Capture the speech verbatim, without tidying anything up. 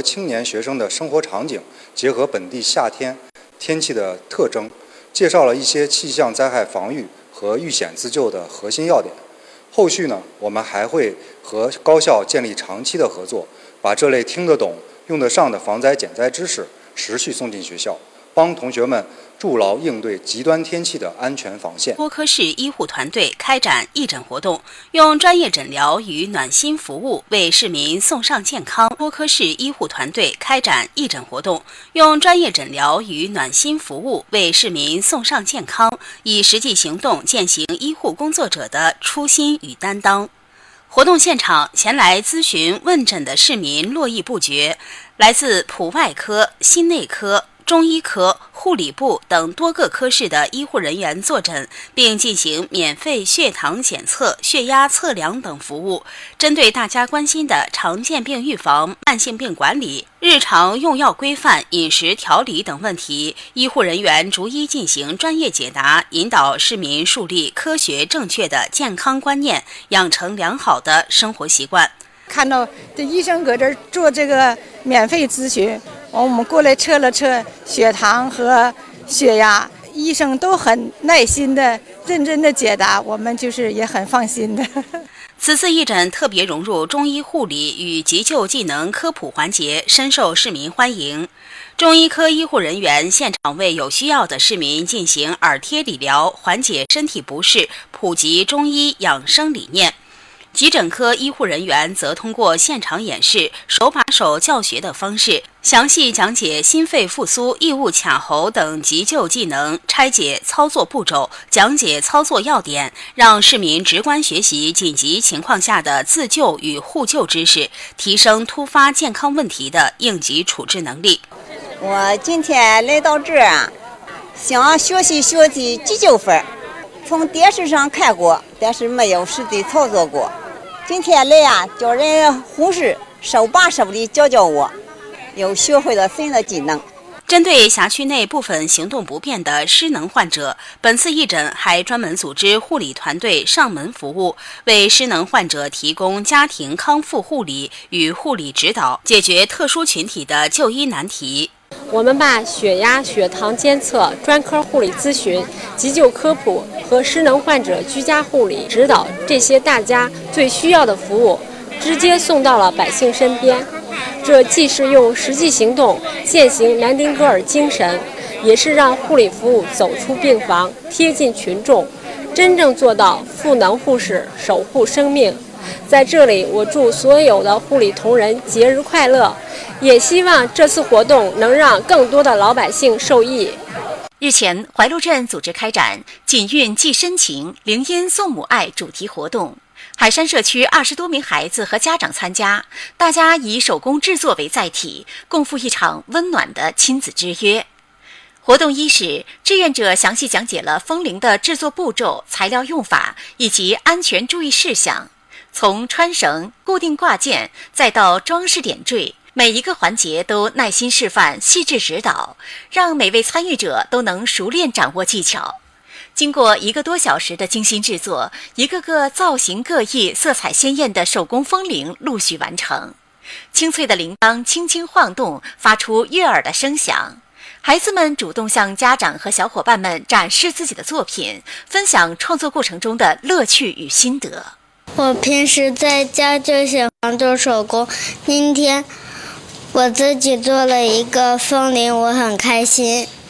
青年学生的生活场景，结合本地夏天天气的特征，介绍了一些气象灾害防御和遇险自救的核心要点。后续呢，我们还会和高校建立长期的合作，把这类听得懂、用得上的防灾减灾知识持续送进学校，帮同学们筑牢应对极端天气的安全防线。 多科室医护团队开展义诊活动，用专业诊疗与暖心服务为市民送上健康。多科室医护团队开展义诊活动，用专业诊疗与暖心服务为市民送上健康，以实际行动践行医护工作者的初心与担当。活动现场，前来咨询问诊的市民络绎不绝，来自普外科、心内科、中医科、护理部等多个科室的医护人员坐诊，并进行免费血糖检测、血压测量等服务。针对大家关心的常见病预防、慢性病管理、日常用药规范、饮食调理等问题，医护人员逐一进行专业解答，引导市民树立科学正确的健康观念，养成良好的生活习惯。 看到这医生搁这儿做这个免费咨询，我们过来测了测血糖和血压，医生都很耐心的、认真的解答，我们就是也很放心的。 此次义诊特别融入中医护理与急救技能科普环节，深受市民欢迎。中医科医护人员现场为有需要的市民进行耳贴理疗，缓解身体不适，普及中医养生理念。急诊科医护人员则通过现场演示、手把手教学的方式，详细讲解心肺复苏、异物卡喉等急救技能，拆解操作步骤，讲解操作要点，让市民直观学习紧急情况下的自救与互救知识，提升突发健康问题的应急处置能力。 我今天来到这儿啊，想学习学习急救法，从电视上看过，但是没有实地操作过。今天来啊，叫人护士手把手的教教我，又学会了新的技能。 针对辖区内部分行动不便的失能患者，本次义诊还专门组织护理团队上门服务，为失能患者提供家庭康复护理与护理指导，解决特殊群体的就医难题。 我们把血压、血糖监测、专科护理咨询、急救科普和失能患者居家护理指导这些大家最需要的服务，直接送到了百姓身边。这既是用实际行动践行南丁格尔精神，也是让护理服务走出病房，贴近群众，真正做到赋能护士，守护生命。在这里，我祝所有的护理同仁节日快乐，也希望这次活动能让更多的老百姓受益。 日前，怀路镇组织开展锦运寄深情，灵音送母爱主题活动。海山社区二十多名孩子和家长参加，大家以手工制作为载体，共赴一场温暖的亲子之约。活动伊始，志愿者详细讲解了风铃的制作步骤、材料用法以及安全注意事项。从穿绳、固定挂件，再到装饰点缀，每一个环节都耐心示范、细致指导，让每位参与者都能熟练掌握技巧。经过一个多小时的精心制作，一个个造型各异、色彩鲜艳的手工风铃陆续完成。清脆的铃铛轻轻晃动，发出悦耳的声响。孩子们主动向家长和小伙伴们展示自己的作品，分享创作过程中的乐趣与心得。 我平时在家就喜欢做手工，今天我自己做了一个风铃，我很开心。